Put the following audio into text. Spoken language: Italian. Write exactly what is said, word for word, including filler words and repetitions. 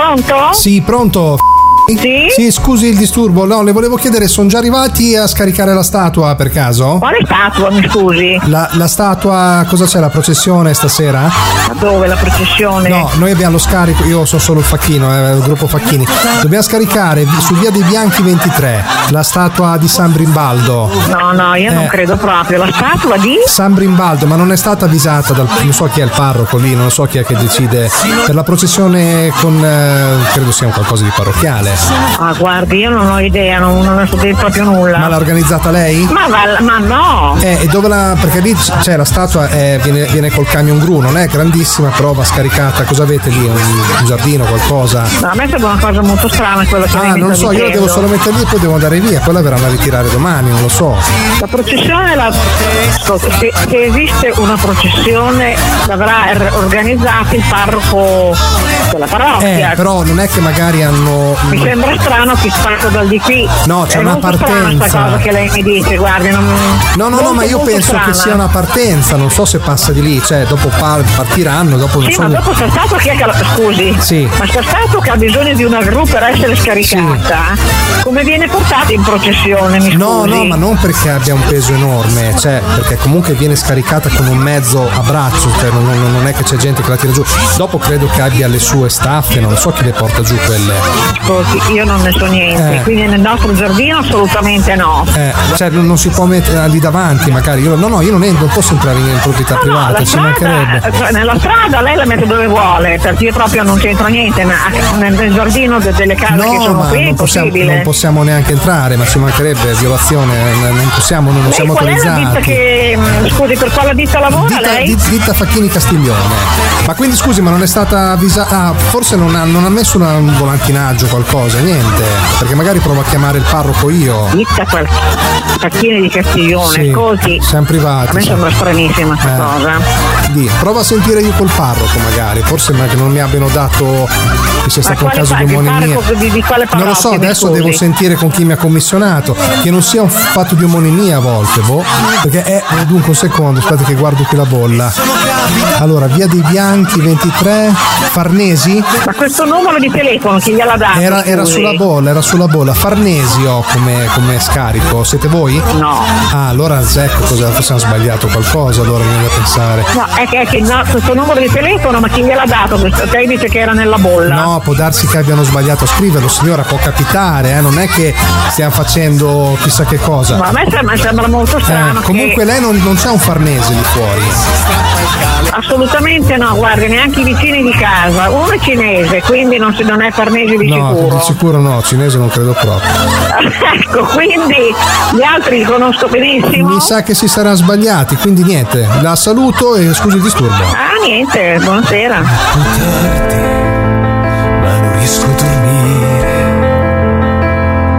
Pronto? Sì, pronto. Sì? Sì, scusi il disturbo. No, le volevo chiedere, sono già arrivati a scaricare la statua per caso? Quale statua, mi scusi? La, la statua, cosa c'è? La processione stasera? Ma dove la processione? No, noi abbiamo lo scarico, io sono solo il Facchino, eh, il gruppo Facchini. Dobbiamo scaricare su Via dei Bianchi ventitré la statua di San Brimbaldo. No, no, io eh. non credo proprio. La statua di? San Brimbaldo, ma non è stata avvisata dal. Non so chi è il parroco lì, non so chi è che decide. Per la processione con. Eh, credo sia un qualcosa di parrocchiale. Ah, guardi, io non ho idea, non, non ne so dire proprio nulla. Ma l'ha organizzata lei? Ma, va, ma no! Eh, e dove la. Perché lì c'è la statua, eh, viene, viene col camion gru, non è grandissima, però va scaricata. Cosa avete lì? Un, un giardino, qualcosa? No, a me sembra una cosa molto strana quello che Ah, non lo so, dicendo. Io la devo solo mettere lì e poi devo andare via, poi la verranno a ritirare domani, non lo so. La processione, la, se, se esiste una processione, l'avrà organizzata il parroco della parrocchia. Eh, però non è che magari hanno. Mi sembra strano che parto dal di qui. No, c'è è una partenza. Questa cosa che lei mi dice, guardi, non. No, no, no, ma io penso strana. che sia una partenza, non so se passa di lì, cioè dopo partiranno, dopo non sì, so. ma dopo c'è stato chi è che la. Scusi. Sì. Ma c'è stato che ha bisogno di una gru per essere scaricata. Sì. Come viene portata in processione, mi scusi? No, no, ma non perché abbia un peso enorme, cioè perché comunque viene scaricata con un mezzo a braccio, cioè non, non, non è che c'è gente che la tira giù. Dopo credo che abbia le sue staffe, non so chi le porta giù quelle. Scusi, io non ne so niente, eh. quindi nel nostro giardino assolutamente no. Eh, cioè non si può mettere lì davanti, magari. Io, no, no, io non, entro, non posso entrare in proprietà no, privata, no, ci strada, mancherebbe. Nella strada lei la mette dove vuole, perché io proprio non c'entro niente, ma nel, nel giardino de, delle case no, che sono ma qui non è possiamo, possibile. non possiamo neanche entrare, ma ci mancherebbe violazione, non possiamo, non lei siamo qual autorizzati. È la ditta che, scusi, per quale ditta lavora ditta, lei? Ditta Facchini Castiglione. Ma quindi scusi, ma non è stata avvisata? Ah, forse non ha, non ha messo una, un volantinaggio, qualcosa, niente. Perché magari provo a chiamare il parroco io. Ditta Facchini di Castiglione, sì, così. Siamo privati. A me sembra stranissima questa eh. cosa. Di, prova a sentire io col parroco magari, forse che non mi abbiano dato che sia stato un caso di omonimia. Di, di quale non lo so, adesso scusi. devo sentire con chi mi ha commissionato, che non sia un fatto di omonimia a volte, boh, perché è dunque un secondo, aspetta che guardo qui la bolla. Allora, Via dei Bianchi ventitré, Farnesi? Ma questo numero di telefono chi gliel'ha dato? Era, era sulla bolla, era sulla bolla. Farnesi ho come, come scarico, siete voi? No. Ah, allora ecco cosa, forse hanno sbagliato qualcosa, allora mi viene a pensare. No, è che, è che no, questo numero di telefono, ma chi gliel'ha dato? Lei dice che era nella bolla. No, può darsi che abbiano sbagliato a scriverlo, signora, può capitare, eh? Non è che stiamo facendo chissà che cosa. Ma a me sembra, sembra molto strano. Eh, comunque che... lei non, non c'è un Farnese lì fuori. Assolutamente no, guardi, neanche i vicini di casa. Uno è cinese, quindi non, si, non è Farnese di no, sicuro. Di sicuro no, cinese non credo proprio. Ecco, quindi gli altri li conosco benissimo. Mi sa che si sarà sbagliati, quindi niente, la saluto e scusi il disturbo. Ah, niente, buonasera.